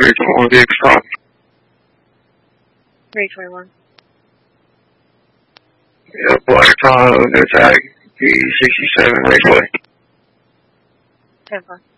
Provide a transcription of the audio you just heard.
321 vehicle stop. 321. Yeah, Black Tahoe, no tag, P67 Raceway. 10-4.